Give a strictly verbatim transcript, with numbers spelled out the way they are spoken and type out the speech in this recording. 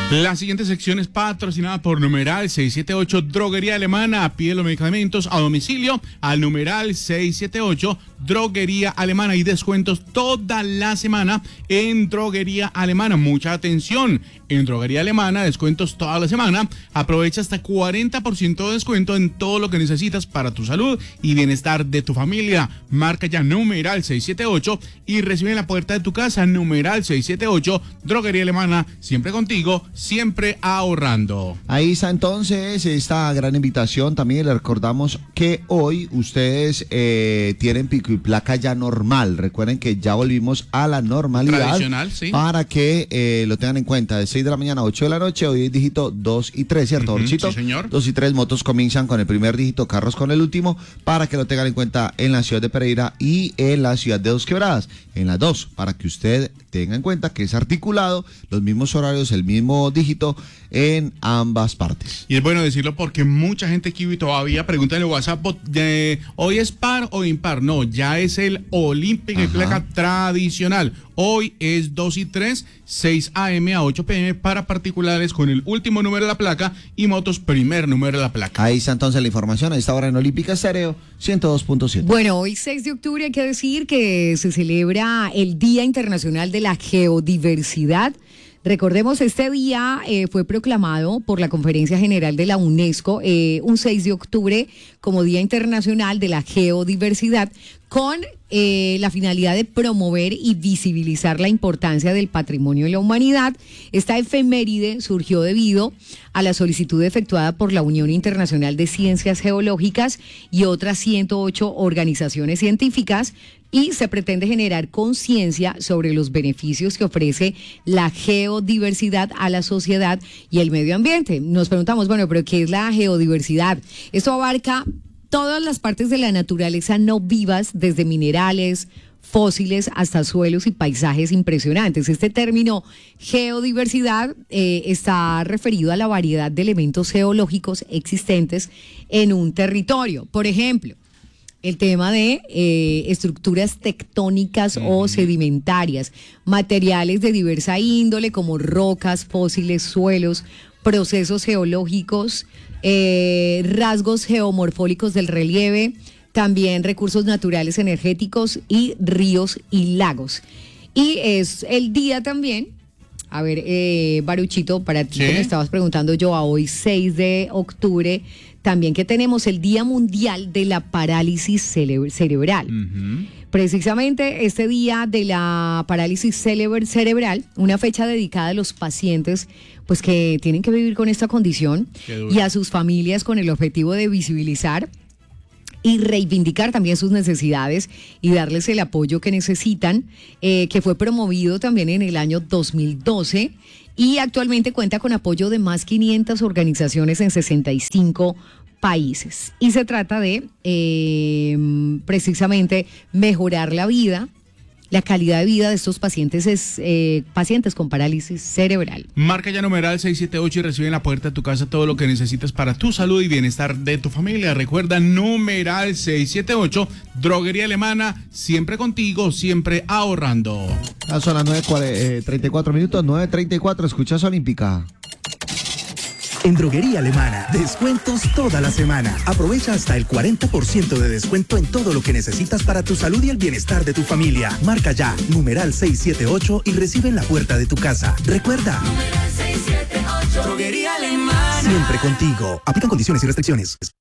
La siguiente sección es patrocinada por numeral seiscientos setenta y ocho Droguería Alemana. Pide los medicamentos a domicilio al numeral seiscientos setenta y ocho Droguería Alemana y descuentos toda la semana en Droguería Alemana. Mucha atención, en Droguería Alemana descuentos toda la semana. Aprovecha hasta cuarenta por ciento de descuento en todo lo que necesitas para tu salud y bienestar de tu familia. Marca ya numeral seiscientos setenta y ocho y recibe en la puerta de tu casa numeral seiscientos setenta y ocho Droguería Alemana, siempre contigo, siempre ahorrando. Ahí está entonces esta gran invitación. También le recordamos que hoy ustedes eh, tienen pico y placa ya normal. Recuerden que ya volvimos a la normalidad. Tradicional, sí. Para que eh, lo tengan en cuenta. De seis de la mañana a ocho de la noche, hoy es dígito dos y tres, ¿cierto, Uh-huh, Borchito? sí, señor. dos y tres, motos comienzan con el primer dígito, carros con el último, para que lo tengan en cuenta en la ciudad de Pereira y en la ciudad de Dos Quebradas. En las dos, para que usted tenga en cuenta que es articulado, los mismos horarios, el mismo dígito en ambas partes. Y es bueno decirlo porque mucha gente aquí todavía pregunta en el WhatsApp, eh, ¿hoy es par o impar? No, ya es el Olímpica y placa tradicional. Hoy es dos y tres, seis a eme a ocho pe eme para particulares con el último número de la placa y motos primer número de la placa. Ahí está entonces la información a esta hora en Olímpica Estéreo ciento dos punto siete. Bueno, hoy seis de octubre hay que decir que se celebra el Día Internacional de la Geodiversidad. Recordemos, este día eh, fue proclamado por la Conferencia General de la UNESCO eh, un seis de octubre como Día Internacional de la Geodiversidad, con eh, la finalidad de promover y visibilizar la importancia del patrimonio de la humanidad. Esta efeméride surgió debido a la solicitud efectuada por la Unión Internacional de Ciencias Geológicas y otras ciento ocho organizaciones científicas, y se pretende generar conciencia sobre los beneficios que ofrece la geodiversidad a la sociedad y el medio ambiente. Nos preguntamos, bueno, pero ¿qué es la geodiversidad? Esto abarca todas las partes de la naturaleza no vivas, desde minerales, fósiles hasta suelos y paisajes impresionantes. Este término geodiversidad eh, está referido a la variedad de elementos geológicos existentes en un territorio. Por ejemplo, el tema de eh, estructuras tectónicas uh-huh. o sedimentarias, materiales de diversa índole como rocas, fósiles, suelos, procesos geológicos, eh, rasgos geomorfólicos del relieve, también recursos naturales energéticos y ríos y lagos. Y es el día también, a ver, eh, Baruchito, para ti, ¿sí? Que me estabas preguntando yo, a hoy seis de octubre, también que tenemos el Día Mundial de la Parálisis cere- Cerebral. Uh-huh. Precisamente este día de la parálisis cere- cerebral, una fecha dedicada a los pacientes pues que tienen que vivir con esta condición y a sus familias, con el objetivo de visibilizar y reivindicar también sus necesidades y darles el apoyo que necesitan, eh, que fue promovido también en el año dos mil doce y actualmente cuenta con apoyo de más quinientas organizaciones en sesenta y cinco países. Y se trata de eh, precisamente mejorar la vida, la calidad de vida de estos pacientes es eh, pacientes con parálisis cerebral. Marca ya numeral seiscientos setenta y ocho y recibe en la puerta de tu casa todo lo que necesitas para tu salud y bienestar de tu familia. Recuerda, numeral seiscientos setenta y ocho, Droguería Alemana, siempre contigo, siempre ahorrando. Ah, son las nueve treinta y cuatro minutos, nueve treinta y cuatro, escuchas Olímpica. En Droguería Alemana, descuentos toda la semana. Aprovecha hasta el cuarenta por ciento de descuento en todo lo que necesitas para tu salud y el bienestar de tu familia. Marca ya, numeral seiscientos setenta y ocho y recibe en la puerta de tu casa. Recuerda, numeral seiscientos setenta y ocho, Droguería Alemana, siempre contigo. Aplican condiciones y restricciones.